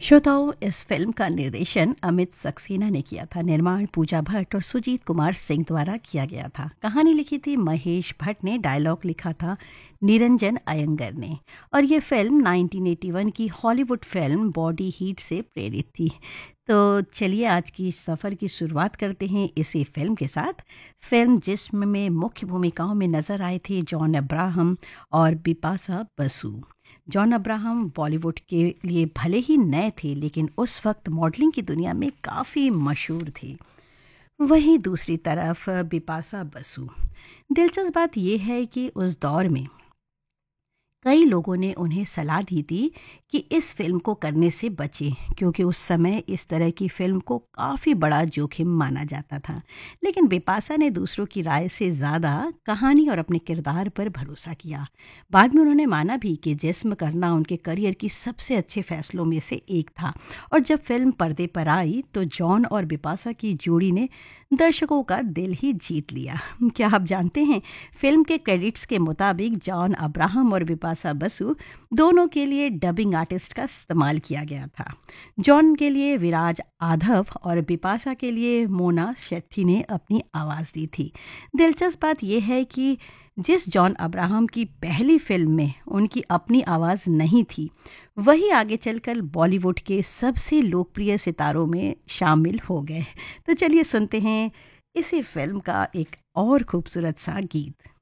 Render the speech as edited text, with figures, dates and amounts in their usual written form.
श्रोताओं, इस फिल्म का निर्देशन अमित सक्सेना ने किया था। निर्माण पूजा भट्ट और सुजीत कुमार सिंह द्वारा किया गया था। कहानी लिखी थी महेश भट्ट ने, डायलॉग लिखा था निरंजन अयंगर ने। और ये फिल्म 1981 की हॉलीवुड फिल्म बॉडी हीट से प्रेरित थी। तो चलिए आज की सफ़र की शुरुआत करते हैं इसी फिल्म के साथ। फिल्म जिसमें मुख्य भूमिकाओं में नजर आए थे जॉन अब्राहम और बिपाशा बसु। जॉन अब्राहम बॉलीवुड के लिए भले ही नए थे, लेकिन उस वक्त मॉडलिंग की दुनिया में काफ़ी मशहूर थे। वहीं दूसरी तरफ बिपाशा बसु। दिलचस्प बात यह है कि उस दौर में कई लोगों ने उन्हें सलाह दी थी कि इस फिल्म को करने से बचें, क्योंकि उस समय इस तरह की फिल्म को काफ़ी बड़ा जोखिम माना जाता था। लेकिन बिपाशा ने दूसरों की राय से ज़्यादा कहानी और अपने किरदार पर भरोसा किया। बाद में उन्होंने माना भी कि जिस्म करना उनके करियर की सबसे अच्छे फैसलों में से एक था। और जब फिल्म पर्दे पर आई तो जॉन और बिपाशा की जोड़ी ने दर्शकों का दिल ही जीत लिया। क्या आप जानते हैं, फिल्म के क्रेडिट्स के मुताबिक जॉन अब्राहम और बिपाशा बसु दोनों के लिए डबिंग आर्टिस्ट का इस्तेमाल किया गया था। जॉन के लिए विराज आधव और बिपाशा के लिए मोना शेट्टी ने अपनी आवाज़ दी थी। दिलचस्प बात यह है कि जिस जॉन अब्राहम की पहली फिल्म में उनकी अपनी आवाज़ नहीं थी, वही आगे चलकर बॉलीवुड के सबसे लोकप्रिय सितारों में शामिल हो गए। तो चलिए सुनते हैं इसी फिल्म का एक और खूबसूरत सा गीत।